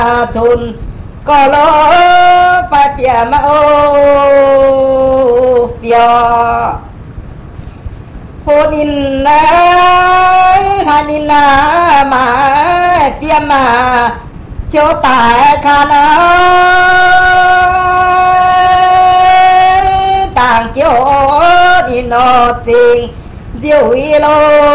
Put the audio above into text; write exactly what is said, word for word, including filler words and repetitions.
thôn có lỡ phải bia mà ô bia hôn in ấy thành in mà bia mà chỗ tại khả năng tàng chỗ đi nó tình diệu ý lô